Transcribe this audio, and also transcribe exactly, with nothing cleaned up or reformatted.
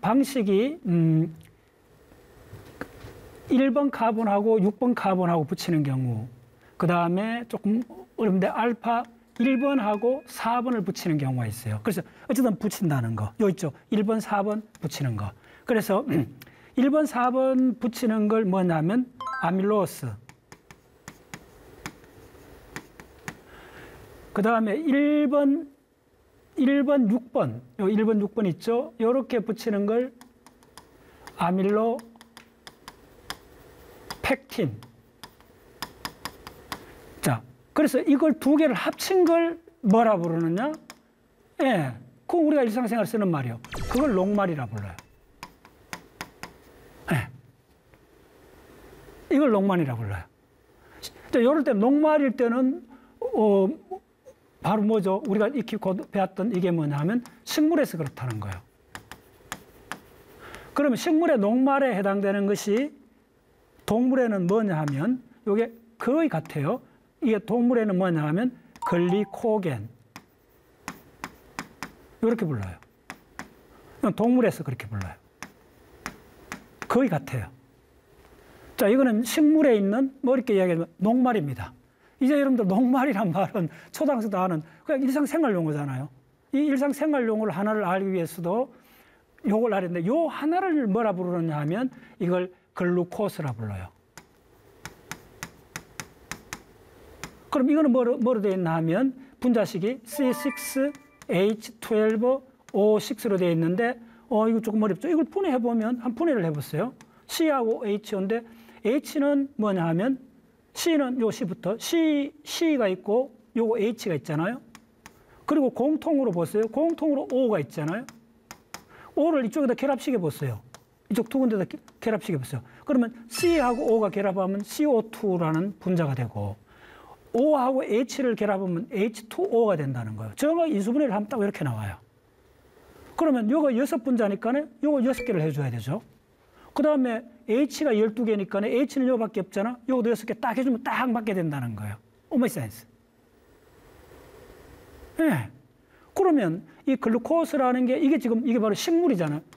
방식이 음, 일 번 카본하고 육 번 카본하고 붙이는 경우, 그 다음에 조금 어려운데 알파 일 번하고 사 번을 붙이는 경우가 있어요. 그래서 어쨌든 붙인다는 거. 요 있죠. 일 번, 사 번 붙이는 거. 그래서 일 번, 사 번 붙이는 걸 뭐냐면 아밀로스. 그 다음에 일 번, 일 번, 육 번. 요 일 번, 육 번 있죠. 요렇게 붙이는 걸 아밀로 펙틴. 자, 그래서 이걸 두 개를 합친 걸 뭐라 부르느냐? 예, 그건 우리가 일상생활 쓰는 말이요. 그걸 녹말이라 불러요. 예, 이걸 녹말이라 불러요. 자, 이럴 때 녹말일 때는 어, 바로 뭐죠? 우리가 익히 곧 배웠던 이게 뭐냐 하면 식물에서 그렇다는 거예요. 그러면 식물의 녹말에 해당되는 것이 동물에는 뭐냐 하면 이게 거의 같아요. 이게 동물에는 뭐냐 하면 글리코겐. 이렇게 불러요. 동물에서 그렇게 불러요. 거의 같아요. 자, 이거는 식물에 있는 뭐 이렇게 이야기하면 녹말입니다. 이제 여러분들 녹말이란 말은 초등학생 다 아는 그냥 일상생활 용어잖아요. 이 일상생활 용어를 하나를 알기 위해서도 요걸 알아야 되는데 요 하나를 뭐라 부르느냐 하면 이걸 글루코스라 불러요. 그럼 이거는 뭐로, 뭐로 되어 있나 하면 분자식이 씨 식스 에이치 트웰브 오 식스로 되어 있는데 어 이거 조금 어렵죠. 이걸 분해해보면 한 분해를 해보세요. C하고 H인데 H는 뭐냐 하면 C는 요 C부터 C, C가 있고 요거 H가 있잖아요. 그리고 공통으로 보세요. 공통으로 O가 있잖아요. O를 이쪽에다 결합시켜 보세요. 이쪽 두 군데다 결합시켜 보세요. 그러면 C하고 O가 결합하면 씨 오 투라는 분자가 되고 O하고 H를 결합하면 에이치 투 오가 된다는 거예요. 정확히 인수분해를 하면 딱 이렇게 나와요. 그러면 요거 여섯 분자니까 요거 여섯 개를 해줘야 되죠. 그 다음에 H가 열두 개니까 H는 요거밖에 없잖아. 요거도 여섯 개 딱 해주면 딱 맞게 된다는 거예요. 오마이 사이언스. 예. 그러면 이 글루코스라는 게 이게 지금 이게 바로 식물이잖아요.